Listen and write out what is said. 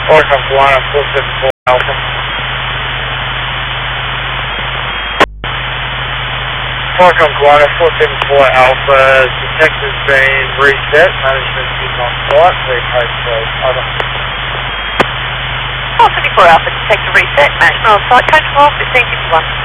Oricon Kalana 474 Alpha. Oricon Kalana 474 Alpha, detector's been reset, management is on site, repost close, over. 474 Alpha, detector reset, management on site, coach 1551.